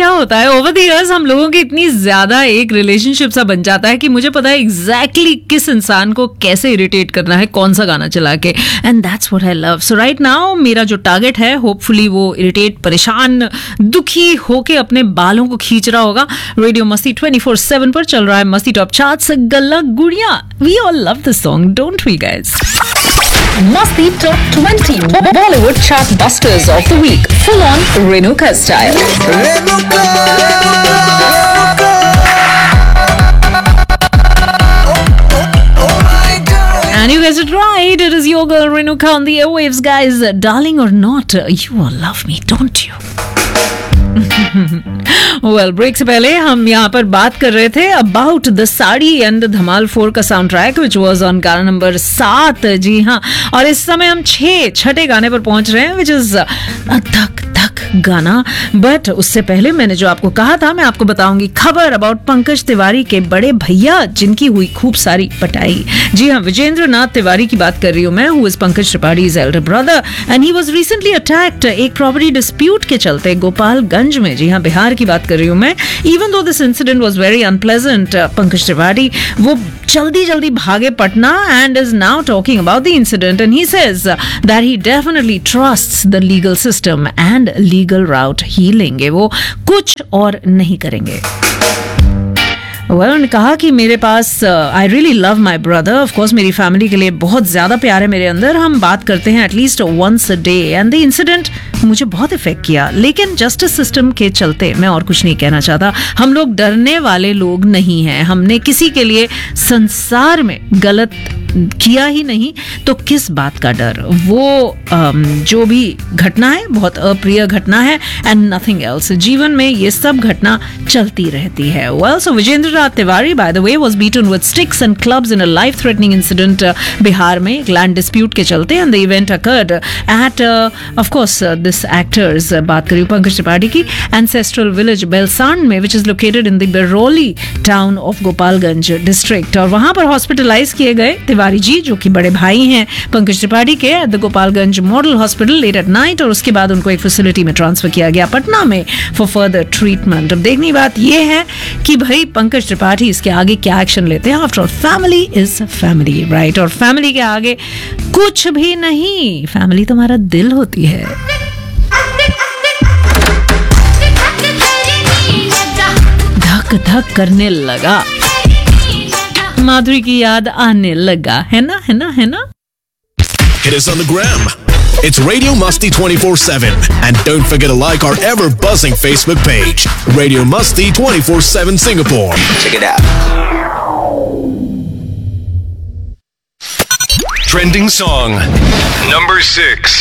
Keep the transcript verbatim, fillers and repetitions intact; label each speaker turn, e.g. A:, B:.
A: क्या होता है, ओवर द इयर्स हम लोगों की इतनी ज्यादा एक रिलेशनशिप सा बन जाता है कि मुझे पता है एग्जैक्टली exactly किस इंसान को कैसे इरिटेट करना है, कौन सा गाना चला के, and that's what I love. So right now मेरा जो टारगेट है, होपफुली वो इरिटेट, परेशान, दुखी होके अपने बालों को खींच रहा होगा. रेडियो मस्ती ट्वेंटी फोर सेवन पर चल रहा है मस्ती टॉप चार्ट्स, गल्ला गुड़िया. We all love this song, don't we guys?
B: Masti Top twenty Bollywood Chart Busters of the Week. Full on Renuka style. Renuka, Renuka.
A: And you guys are right. It is your girl Renuka on the airwaves, guys. Darling or not, you all love me, don't you? Well break से पहले हम यहाँ पर बात कर रहे थे about the sari and Dhamaal four का sound track which was on गाना नंबर सात. जी हाँ, और इस समय हम छह छठे गाने पर पहुंच रहे हैं विच इज धक धक गाना. बट उससे पहले मैंने जो आपको कहा था, मैं आपको बताऊंगी खबर अबाउट पंकज तिवारी के बड़े भैया जिनकी हुई खूब सारी पटाई. जी हाँ, विजेंद्र नाथ तिवारी की बात कर रही हूँ मैं, who is Pankaj त्रिपाठी's elder brother and he was recently attacked एक प्रॉपर्टी डिस्प्यूट के चलते गोपालगंज में. जी हाँ, बिहार की बात कर रही हूँ मैं. Even though this incident was very unpleasant, Pankaj Tripathi वो जल्दी जल्दी भागे Patna and is now talking about the incident and he says that he definitely trusts the legal system and legal राउट ही लेंगे, वो कुछ और नहीं करेंगे. well, उन्होंने कहा कि मेरे पास I really love my brother, of course मेरी फैमिली के लिए बहुत ज़्यादा प्यार है मेरे अंदर, हम बात करते हैं at least once a day and the incident मुझे बहुत इफेक्ट किया, लेकिन जस्टिस सिस्टम के चलते मैं और कुछ नहीं कहना चाहता. हम लोग डरने वाले लोग नहीं हैं, हमने किसी के लिए संसार में गलत किया ही नहीं, तो किस बात का डर. वो um, जो भी घटना है बहुत अप्रिय घटना है एंड नथिंग एल्स. जीवन में ये सब घटना चलती रहती है. Well, so Vijendra Nath Tiwari by the way was beaten with sticks and clubs in a life threatening incident Bihar में एक लैंड डिस्प्यूट के चलते and the event occurred eight of course this actors, बात करी पंकज त्रिपाठी की, एंसेस्ट्रल विलेज बेलसांड में which is located in the Barauli town of Gopalganj district. और वहां पर हॉस्पिटलाइज किए गए तिवारी जी जो कि बड़े भाई हैं पंकज त्रिपाठी के, at the Gopalganj model hospital late at night, और उसके बाद उनको एक फैसिलिटी में ट्रांसफर किया गया पटना में फॉर फर्दर ट्रीटमेंट. अब देखने की बात यह है कि भाई पंकज त्रिपाठी इसके आगे क्या एक्शन लेते हैं. After all family is family, right, और फैमिली के आगे कुछ भी नहीं, फैमिली तुम्हारा दिल होती है. धक धक करने लगा, माधुरी की याद आने लगा, है ना, है ना, है ना.
C: Hit us on the gram. It's Radio Musty twenty-four seven. And don't forget to like our ever buzzing Facebook page, Radio Musty twenty-four seven Singapore.
D: Check it out.
C: Trending song number six.